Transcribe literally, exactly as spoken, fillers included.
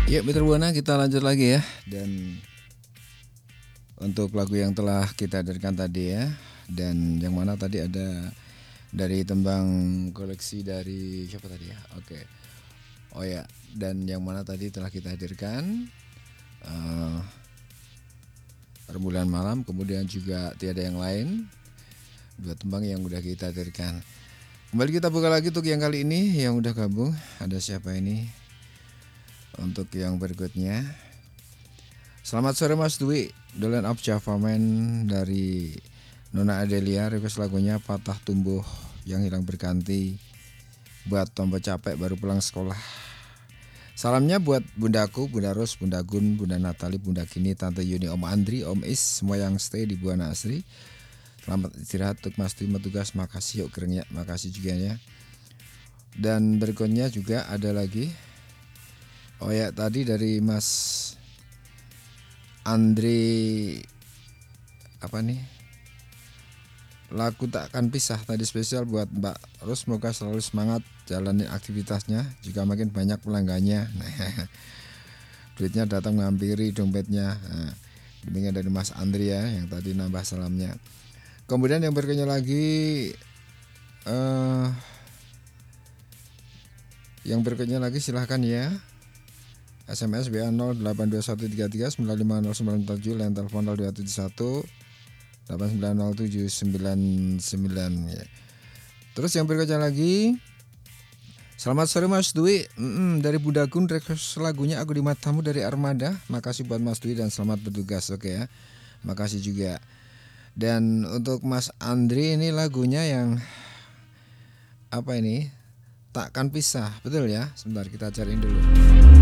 Ya, Mitra Buana, kita lanjut lagi ya. Dan untuk lagu yang telah kita hadirkan tadi ya, dan yang mana tadi ada dari tembang koleksi dari siapa tadi ya? Oke. Oh ya, dan yang mana tadi telah kita hadirkan uh, Rembulan Malam, kemudian juga Tiada Yang Lain. Dua tembang yang udah kita hadirkan. Kembali kita buka lagi untuk yang kali ini yang udah gabung. Ada siapa ini? Untuk yang berikutnya, selamat sore Mas Dwi, The Land of Java Man dari Nona Adelia, request lagunya Patah Tumbuh Yang Hilang Berganti buat Tombo capek baru pulang sekolah. Salamnya buat bundaku, Bunda Ros, Bunda Gun, Bunda Natali, Bunda Kini, Tante Yuni, Om Andri, Om Is, semua yang stay di Buana Asri. Selamat istirahat untuk Mas Dwi, tugas, makasih yuk kerengnya, makasih juga ya. Dan berikutnya juga ada lagi. Oh ya, tadi dari Mas Andri apa nih? Lagu Takkan Pisah tadi spesial buat Mbak Ros, semoga selalu semangat jalani aktivitasnya juga makin banyak pelanggannya. Nah, duitnya datang menghampiri dompetnya. Nah, demikian dari Mas Andri ya yang tadi nambah salamnya. Kemudian yang berikutnya lagi uh, yang berikutnya lagi silahkan ya. S M S W A nol delapan dua satu tiga tiga sembilan lima nol sembilan tujuh, line telepon nol dua tujuh satu delapan sembilan nol tujuh sembilan sembilan ya. Terus yang berikutnya lagi, selamat sore Mas Dwi, mm-mm, dari Budagun, request lagunya Aku di Matamu dari Armada. Makasih buat Mas Dwi dan selamat bertugas. Oke ya, makasih juga. Dan untuk Mas Andri ini lagunya yang apa ini? Takkan Pisah, betul ya? Sebentar kita cariin dulu.